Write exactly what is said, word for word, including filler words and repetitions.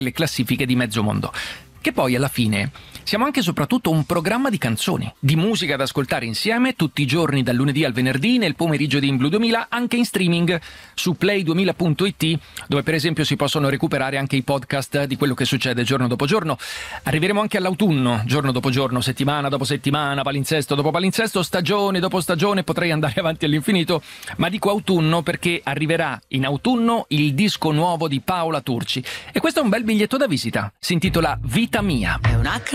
le classifiche di mezzo mondo. Che poi alla fine siamo anche e soprattutto un programma di canzoni, di musica da ascoltare insieme tutti i giorni dal lunedì al venerdì nel pomeriggio di In Blue duemila, anche in streaming su play duemila punto it, dove per esempio si possono recuperare anche i podcast di quello che succede giorno dopo giorno. Arriveremo anche all'autunno, giorno dopo giorno, settimana dopo settimana, palinsesto dopo palinsesto, stagione dopo stagione, potrei andare avanti all'infinito, ma dico autunno perché arriverà in autunno il disco nuovo di Paola Turci e questo è un bel biglietto da visita, si intitola Vita Mia. È una